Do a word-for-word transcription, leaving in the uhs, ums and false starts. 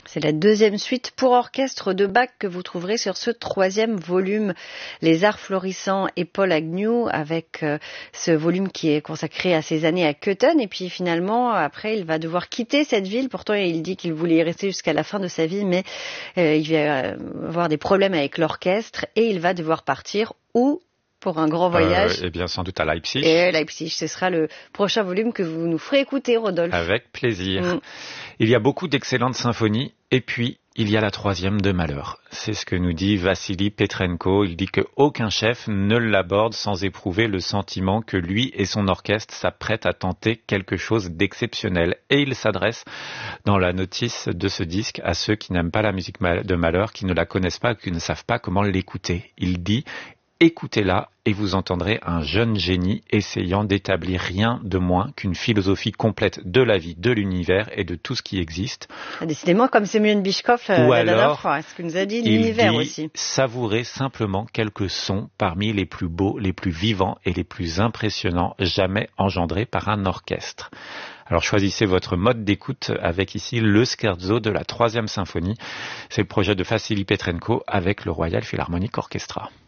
C'est la deuxième suite pour orchestre de Bach que vous trouverez sur ce troisième volume, Les Arts Florissants et Paul Agnew, avec euh, ce volume qui est consacré à ses années à Köthen. Et puis finalement, après, il va devoir quitter cette ville. Pourtant, il dit qu'il voulait y rester jusqu'à la fin de sa vie, mais euh, il va avoir des problèmes avec l'orchestre et il va devoir partir où ? Pour un grand voyage. Euh, eh bien, sans doute à Leipzig. Et Leipzig, ce sera le prochain volume que vous nous ferez écouter, Rodolphe. Avec plaisir. Mm. Il y a beaucoup d'excellentes symphonies, et puis il y a la troisième de malheur. C'est ce que nous dit Vassili Petrenko. Il dit qu'aucun chef ne l'aborde sans éprouver le sentiment que lui et son orchestre s'apprêtent à tenter quelque chose d'exceptionnel. Et il s'adresse dans la notice de ce disque à ceux qui n'aiment pas la musique de malheur, qui ne la connaissent pas, qui ne savent pas comment l'écouter. Il dit: écoutez-la et vous entendrez un jeune génie essayant d'établir rien de moins qu'une philosophie complète de la vie, de l'univers et de tout ce qui existe. Décidément, comme Semyon Bishkov Ou la alors, dernière fois, ce que nous a dit l'univers dit, aussi. Savourez simplement quelques sons parmi les plus beaux, les plus vivants et les plus impressionnants jamais engendrés par un orchestre. Alors choisissez votre mode d'écoute avec ici le scherzo de la troisième symphonie. C'est le projet de Vassili Petrenko avec le Royal Philharmonic Orchestra.